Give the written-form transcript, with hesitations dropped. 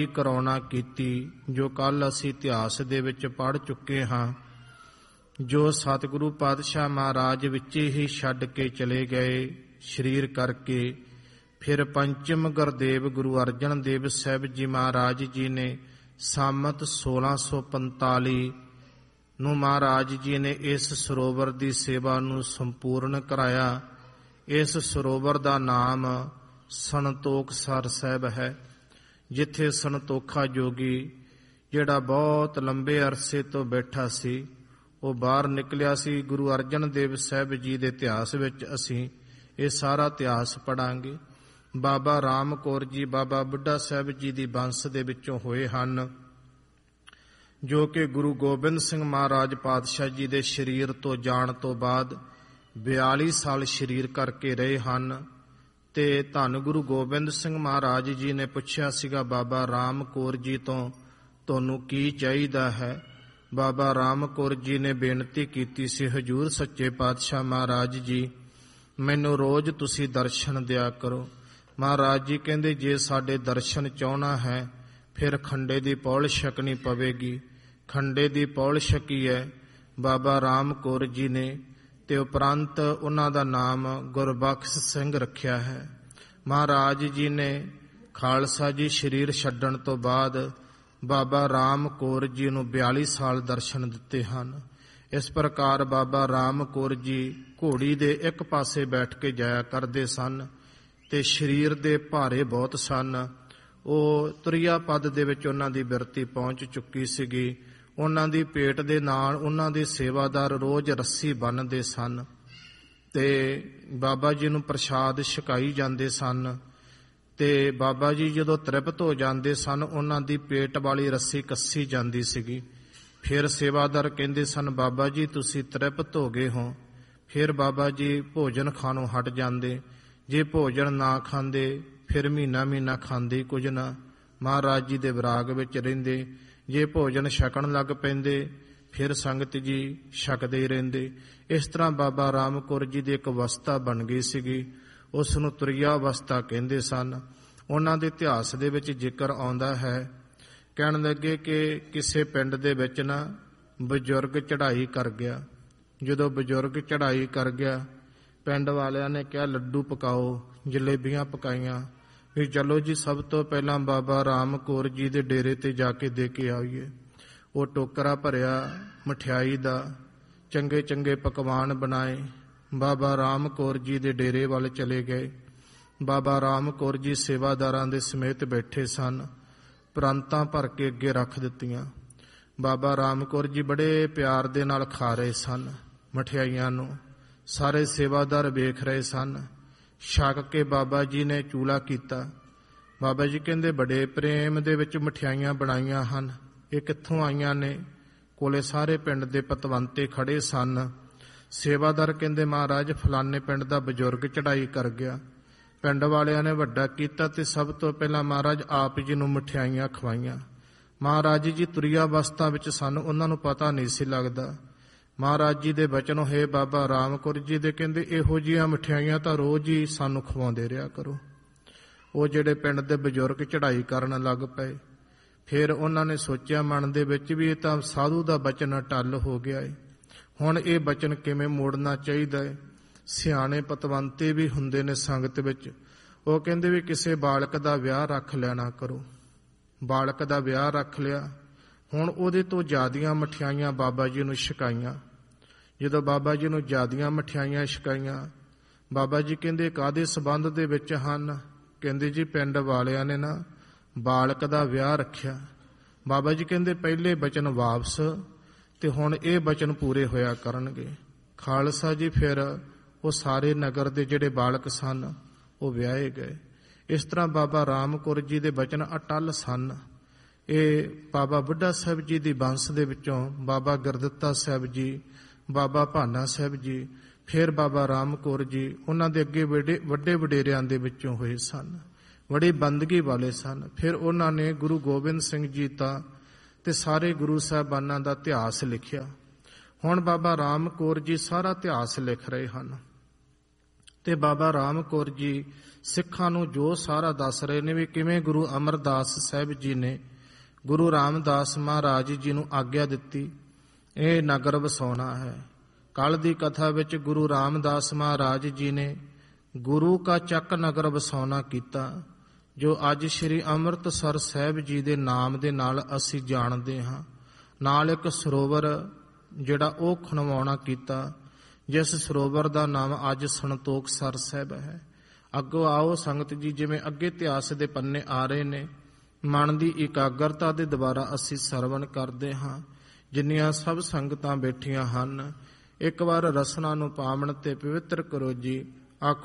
ਕਰਾਉਣਾ ਕੀਤੀ, ਜੋ ਕੱਲ ਅਸੀਂ ਇਤਿਹਾਸ ਦੇ ਵਿੱਚ ਪੜ੍ਹ ਚੁੱਕੇ ਹਾਂ, ਜੋ ਸਤਿਗੁਰੂ ਪਾਤਸ਼ਾਹ ਮਹਾਰਾਜ ਵਿੱਚ ਹੀ ਛੱਡ ਕੇ ਚਲੇ ਗਏ ਸਰੀਰ ਕਰਕੇ। ਫਿਰ ਪੰਚਮ ਗੁਰਦੇਵ ਗੁਰੂ ਅਰਜਨ ਦੇਵ ਸਾਹਿਬ ਜੀ ਮਹਾਰਾਜ ਜੀ ਨੇ ਸੰਮਤ 1645 ਨੂੰ ਮਹਾਰਾਜ ਜੀ ਨੇ ਇਸ ਸਰੋਵਰ ਦੀ ਸੇਵਾ ਨੂੰ ਸੰਪੂਰਨ ਕਰਾਇਆ। ਇਸ ਸਰੋਵਰ ਦਾ ਨਾਮ ਸੰਤੋਖਸਰ ਸਾਹਿਬ ਹੈ, ਜਿੱਥੇ ਸੰਤੋਖਾ ਜੋਗੀ, ਜਿਹੜਾ ਬਹੁਤ ਲੰਬੇ ਅਰਸੇ ਤੋਂ ਬੈਠਾ ਸੀ, ਉਹ ਬਾਹਰ ਨਿਕਲਿਆ ਸੀ। ਗੁਰੂ ਅਰਜਨ ਦੇਵ ਸਾਹਿਬ ਜੀ ਦੇ ਇਤਿਹਾਸ ਵਿੱਚ ਅਸੀਂ ਇਹ ਸਾਰਾ ਇਤਿਹਾਸ ਪੜ੍ਹਾਂਗੇ। ਬਾਬਾ ਰਾਮ ਕੌਰ ਜੀ ਬਾਬਾ ਬੁੱਢਾ ਸਾਹਿਬ ਜੀ ਦੀ ਵੰਸ਼ ਦੇ ਵਿੱਚੋਂ ਹੋਏ ਹਨ, ਜੋ ਕਿ ਗੁਰੂ ਗੋਬਿੰਦ ਸਿੰਘ ਮਹਾਰਾਜ ਪਾਤਸ਼ਾਹ ਜੀ ਦੇ ਸਰੀਰ ਤੋਂ ਜਾਣ ਤੋਂ ਬਾਅਦ 42 ਸਾਲ ਸਰੀਰ ਕਰਕੇ ਰਹੇ ਹਨ। ਤੇ ਧੰਨ ਗੁਰੂ ਗੋਬਿੰਦ ਸਿੰਘ ਮਹਾਰਾਜ ਜੀ ਨੇ ਪੁੱਛਿਆ ਸੀਗਾ ਬਾਬਾ ਰਾਮ ਕੌਰ ਜੀ ਤੋਂ, ਤੁਹਾਨੂੰ ਕੀ ਚਾਹੀਦਾ ਹੈ? ਬਾਬਾ ਰਾਮ ਕੌਰ ਜੀ ਨੇ ਬੇਨਤੀ ਕੀਤੀ ਸੀ, ਹਜ਼ੂਰ ਸੱਚੇ ਪਾਤਸ਼ਾਹ ਮਹਾਰਾਜ ਜੀ, ਮੈਨੂੰ ਰੋਜ਼ ਤੁਸੀਂ ਦਰਸ਼ਨ ਦਿਆ ਕਰੋ। ਮਹਾਰਾਜ ਜੀ ਕਹਿੰਦੇ, ਜੇ ਸਾਡੇ ਦਰਸ਼ਨ ਚਾਹਣਾ ਹੈ ਫਿਰ ਖੰਡੇ ਦੀ ਪੌਲ ਛਕਣੀ ਪਵੇਗੀ। ਖੰਡੇ ਦੀ ਪੌਲ ਛਕੀ ਹੈ ਬਾਬਾ ਰਾਮ ਕੌਰ ਜੀ ਨੇ, ਤੇ ਉਪਰੰਤ ਉਹਨਾਂ ਦਾ ਨਾਮ ਗੁਰਬਖਸ਼ ਸਿੰਘ ਰੱਖਿਆ ਹੈ। ਮਹਾਰਾਜ ਜੀ ਨੇ ਖਾਲਸਾ ਜੀ ਸਰੀਰ ਛੱਡਣ ਤੋਂ ਬਾਅਦ ਬਾਬਾ ਰਾਮ ਕੌਰ ਜੀ ਨੂੰ 42 ਸਾਲ ਦਰਸ਼ਨ ਦਿੱਤੇ ਹਨ। ਇਸ ਪ੍ਰਕਾਰ ਬਾਬਾ ਰਾਮ ਕੌਰ ਜੀ ਘੋੜੀ ਦੇ ਇੱਕ ਪਾਸੇ ਬੈਠ ਕੇ ਜਾਇਆ ਕਰਦੇ ਸਨ ਤੇ ਸਰੀਰ ਦੇ ਭਾਰੇ ਬਹੁਤ ਸਨ। ਉਹ ਤੁਰਿਆ ਪਦ ਦੇ ਵਿੱਚ ਉਹਨਾਂ ਦੀ ਬਿਰਤੀ ਪਹੁੰਚ ਚੁੱਕੀ ਸੀਗੀ। ਉਹਨਾਂ ਦੀ ਪੇਟ ਦੇ ਨਾਲ ਉਹਨਾਂ ਦੇ ਸੇਵਾਦਾਰ ਰੋਜ਼ ਰੱਸੀ ਬੰਨ੍ਹਦੇ ਸਨ ਤੇ ਬਾਬਾ ਜੀ ਨੂੰ ਪ੍ਰਸ਼ਾਦ ਛਕਾਈ ਜਾਂਦੇ ਸਨ। ਤੇ ਬਾਬਾ ਜੀ ਜਦੋਂ ਤ੍ਰਿਪਤ ਹੋ ਜਾਂਦੇ ਸਨ, ਉਹਨਾਂ ਦੀ ਪੇਟ ਵਾਲੀ ਰੱਸੀ ਕੱਸੀ ਜਾਂਦੀ ਸੀਗੀ। ਫਿਰ ਸੇਵਾਦਾਰ ਕਹਿੰਦੇ ਸਨ, ਬਾਬਾ ਜੀ ਤੁਸੀਂ ਤ੍ਰਿਪਤ ਹੋ ਗਏ ਹੋ। ਫਿਰ ਬਾਬਾ ਜੀ ਭੋਜਨ ਖਾਣੋਂ ਹਟ ਜਾਂਦੇ। ਜੇ ਭੋਜਨ ਨਾ ਖਾਂਦੇ ਫਿਰ ਮਹੀਨਾ ਖਾਂਦੇ ਕੁਝ ਨਾ, ਮਹਾਰਾਜ ਜੀ ਦੇ ਵਿਰਾਗ ਵਿੱਚ ਰਹਿੰਦੇ। ਜੇ ਭੋਜਨ ਛਕਣ ਲੱਗ ਪੈਂਦੇ ਫਿਰ ਸੰਗਤ ਜੀ ਛਕਦੇ ਹੀ ਰਹਿੰਦੇ। ਇਸ ਤਰ੍ਹਾਂ ਬਾਬਾ ਰਾਮ ਕੌਰ ਜੀ ਦੀ ਇੱਕ ਅਵਸਥਾ ਬਣ ਗਈ ਸੀਗੀ, ਉਸ ਨੂੰ ਤੁਰਿਆ ਅਵਸਥਾ ਕਹਿੰਦੇ ਸਨ। ਉਹਨਾਂ ਦੇ ਇਤਿਹਾਸ ਦੇ ਵਿੱਚ ਜ਼ਿਕਰ ਆਉਂਦਾ ਹੈ, ਕਹਿਣ ਲੱਗੇ ਕਿ ਕਿਸੇ ਪਿੰਡ ਦੇ ਵਿੱਚ ਨਾ ਬਜ਼ੁਰਗ ਚੜ੍ਹਾਈ ਕਰ ਗਿਆ। ਜਦੋਂ ਬਜ਼ੁਰਗ ਚੜ੍ਹਾਈ ਕਰ ਗਿਆ, ਪਿੰਡ ਵਾਲਿਆਂ ਨੇ ਕਿਹਾ ਲੱਡੂ ਪਕਾਓ, ਜਲੇਬੀਆਂ ਪਕਾਈਆਂ ਵੀ ਚਲੋ ਜੀ ਸਭ ਤੋਂ ਪਹਿਲਾਂ ਬਾਬਾ ਰਾਮ ਕੌਰ ਜੀ ਦੇ ਡੇਰੇ ਤੇ ਜਾ ਕੇ ਦੇ ਕੇ ਆਈਏ। ਉਹ ਟੋਕਰਾ ਭਰਿਆ ਮਠਿਆਈ ਦਾ, ਚੰਗੇ ਚੰਗੇ ਪਕਵਾਨ ਬਣਾਏ, ਬਾਬਾ ਰਾਮ ਕੌਰ ਜੀ ਦੇ ਡੇਰੇ ਵੱਲ ਚਲੇ ਗਏ। ਬਾਬਾ ਰਾਮ ਕੌਰ ਜੀ ਸੇਵਾਦਾਰਾਂ ਦੇ ਸਮੇਤ ਬੈਠੇ ਸਨ, ਪ੍ਰਾਂਤਾਂ ਭਰ ਕੇ ਅੱਗੇ ਰੱਖ ਦਿੱਤੀਆਂ। ਬਾਬਾ ਰਾਮ ਕੌਰ ਜੀ ਬੜੇ ਪਿਆਰ ਦੇ ਨਾਲ ਖਾ ਰਹੇ ਸਨ ਮਠਿਆਈਆਂ ਨੂੰ। ਸਾਰੇ ਸੇਵਾਦਾਰ ਵੇਖ ਰਹੇ ਸਨ। ਛਕ ਕੇ ਬਾਬਾ ਜੀ ਨੇ ਚੂਲਾ ਕੀਤਾ। ਬਾਬਾ ਜੀ ਕਹਿੰਦੇ, ਬੜੇ ਪ੍ਰੇਮ ਦੇ ਵਿੱਚ ਮਠਿਆਈਆਂ ਬਣਾਈਆਂ ਹਨ, ਇਹ ਕਿੱਥੋਂ ਆਈਆਂ ਨੇ? ਕੋਲੇ ਸਾਰੇ ਪਿੰਡ ਦੇ ਪਤਵੰਤੇ ਖੜੇ ਸਨ। ਸੇਵਾਦਾਰ ਕਹਿੰਦੇ, ਮਹਾਰਾਜ ਫਲਾਣੇ ਪਿੰਡ ਦਾ ਬਜ਼ੁਰਗ ਚੜ੍ਹਾਈ ਕਰ ਗਿਆ। ਪਿੰਡ ਵਾਲਿਆਂ ਨੇ ਵੱਡਾ ਕੀਤਾ ਤੇ ਸਭ ਤੋਂ ਪਹਿਲਾਂ ਮਹਾਰਾਜ ਆਪ ਜੀ ਨੂੰ ਮਠਿਆਈਆਂ ਖਵਾਈਆਂ। ਮਹਾਰਾਜ ਜੀ ਤੁਰਿਆ ਅਵਸਥਾ ਵਿੱਚ ਸਨ, ਉਹਨਾਂ ਨੂੰ ਪਤਾ ਨਹੀਂ ਸੀ ਲੱਗਦਾ। ਮਹਾਰਾਜ ਜੀ ਦੇ ਬਚਨ ਹੋਏ ਬਾਬਾ ਰਾਮ ਕੌਰ ਜੀ ਦੇ, ਕਹਿੰਦੇ ਇਹੋ ਜਿਹੀਆਂ ਮਠਿਆਈਆਂ ਤਾਂ ਰੋਜ਼ ਹੀ ਸਾਨੂੰ ਖਵਾਉਂਦੇ ਰਿਹਾ ਕਰੋ। ਉਹ ਜਿਹੜੇ ਪਿੰਡ ਦੇ ਬਜ਼ੁਰਗ ਚੜ੍ਹਾਈ ਕਰਨ ਲੱਗ ਪਏ। ਫਿਰ ਉਹਨਾਂ ਨੇ ਸੋਚਿਆ ਮਨ ਦੇ ਵਿੱਚ ਵੀ ਇਹ ਤਾਂ ਸਾਧੂ ਦਾ ਬਚਨ ਟੱਲ ਹੋ ਗਿਆ ਹੈ, ਹੁਣ ਇਹ ਬਚਨ ਕਿਵੇਂ ਮੋੜਨਾ ਚਾਹੀਦਾ ਹੈ। ਸਿਆਣੇ ਪਤਵੰਤੇ ਵੀ ਹੁੰਦੇ ਨੇ ਸੰਗਤ ਵਿੱਚ, ਉਹ ਕਹਿੰਦੇ ਵੀ ਕਿਸੇ ਬਾਲਕ ਦਾ ਵਿਆਹ ਰੱਖ ਲੈਣਾ ਕਰੋ। ਬਾਲਕ ਦਾ ਵਿਆਹ ਰੱਖ ਲਿਆ, ਹੁਣ ਉਹਦੇ ਤੋਂ ਜ਼ਿਆਦੀਆਂ ਮਠਿਆਈਆਂ ਬਾਬਾ ਜੀ ਨੂੰ ਛਕਾਈਆਂ। ਜਦੋਂ ਬਾਬਾ ਜੀ ਨੂੰ ਜ਼ਿਆਦੀਆਂ ਮਠਿਆਈਆਂ ਛਕਾਈਆਂ, ਬਾਬਾ ਜੀ ਕਹਿੰਦੇ ਕਾਹਦੇ ਸੰਬੰਧ ਦੇ ਵਿੱਚ ਹਨ? ਕਹਿੰਦੇ ਜੀ ਪਿੰਡ ਵਾਲਿਆਂ ਨੇ ਨਾ ਬਾਲਕ ਦਾ ਵਿਆਹ ਰੱਖਿਆ। ਬਾਬਾ ਜੀ ਕਹਿੰਦੇ ਪਹਿਲੇ ਬਚਨ ਵਾਪਸ, ਤੇ ਹੁਣ ਇਹ ਬਚਨ ਪੂਰੇ ਹੋਇਆ ਕਰਨਗੇ। ਖਾਲਸਾ ਜੀ ਫਿਰ ਉਹ ਸਾਰੇ ਨਗਰ ਦੇ ਜਿਹੜੇ ਬਾਲਕ ਸਨ ਉਹ ਵਿਆਹੇ ਗਏ। ਇਸ ਤਰ੍ਹਾਂ ਬਾਬਾ ਰਾਮ ਕੌਰ ਜੀ ਦੇ ਬਚਨ ਅਟੱਲ ਸਨ। ਇਹ ਬਾਬਾ ਬੁੱਢਾ ਸਾਹਿਬ ਜੀ ਦੀ ਵੰਸ਼ ਦੇ ਵਿੱਚੋਂ ਬਾਬਾ ਗੁਰਦਿੱਤਾ ਸਾਹਿਬ ਜੀ, ਬਾਬਾ ਭਾਨਾ ਸਾਹਿਬ ਜੀ, ਫਿਰ ਬਾਬਾ ਰਾਮ ਕੌਰ ਜੀ, ਉਹਨਾਂ ਦੇ ਅੱਗੇ ਵੱਡੇ ਵਡੇਰਿਆਂ ਦੇ ਵਿੱਚੋਂ ਹੋਏ ਸਨ, ਬੜੀ ਬੰਦਗੀ ਵਾਲੇ ਸਨ। ਫਿਰ ਉਹਨਾਂ ਨੇ ਗੁਰੂ ਗੋਬਿੰਦ ਸਿੰਘ ਜੀ ਦਾ ਤੇ ਸਾਰੇ ਗੁਰੂ ਸਾਹਿਬਾਨਾਂ ਦਾ ਇਤਿਹਾਸ ਲਿਖਿਆ। ਹੁਣ ਬਾਬਾ ਰਾਮ ਕੌਰ ਜੀ ਸਾਰਾ ਇਤਿਹਾਸ ਲਿਖ ਰਹੇ ਹਨ। ਤੇ ਬਾਬਾ ਰਾਮ ਕੌਰ ਜੀ ਸਿੱਖਾਂ ਨੂੰ ਜੋ ਸਾਰਾ ਦੱਸ ਰਹੇ ਨੇ ਵੀ ਕਿਵੇਂ ਗੁਰੂ ਅਮਰਦਾਸ ਸਾਹਿਬ ਜੀ ਨੇ ਗੁਰੂ ਰਾਮਦਾਸ ਮਹਾਰਾਜ ਜੀ ਨੂੰ ਆਗਿਆ ਦਿੱਤੀ ਇਹ ਨਗਰ ਵਸਾਉਣਾ ਹੈ। ਕੱਲ ਦੀ ਕਥਾ ਵਿੱਚ ਗੁਰੂ ਰਾਮਦਾਸ ਮਹਾਰਾਜ ਜੀ ਨੇ ਗੁਰੂ ਕਾ ਚੱਕ ਨਗਰ ਵਸਾਉਣਾ ਕੀਤਾ, ਜੋ ਅੱਜ ਸ੍ਰੀ ਅੰਮ੍ਰਿਤਸਰ ਸਾਹਿਬ ਜੀ ਦੇ ਨਾਮ ਦੇ ਨਾਲ ਅਸੀਂ ਜਾਣਦੇ ਹਾਂ। ਨਾਲ ਇੱਕ ਸਰੋਵਰ ਜਿਹੜਾ ਉਹ ਖਣਵਾਉਣਾ ਕੀਤਾ, ਜਿਸ ਸਰੋਵਰ ਦਾ ਨਾਮ ਅੱਜ ਸੰਤੋਖਸਰ ਸਾਹਿਬ ਹੈ। ਅੱਗੋਂ ਆਓ ਸੰਗਤ ਜੀ, ਜਿਵੇਂ ਅੱਗੇ ਇਤਿਹਾਸ ਦੇ ਪੰਨੇ ਆ ਰਹੇ ਨੇ, ਮਨ ਦੀ ਇਕਾਗਰਤਾ ਦੇ ਦੁਆਰਾ ਅਸੀਂ ਸਰਵਣ ਕਰਦੇ ਹਾਂ। ਜਿੰਨੀਆਂ ਸਭ ਸੰਗਤਾਂ ਬੈਠੀਆਂ ਹਨ, ਇੱਕ ਵਾਰ ਰਸਨਾ ਨੂੰ ਪਾਵਨ ਤੇ ਪਵਿੱਤਰ ਕਰੋ ਜੀ।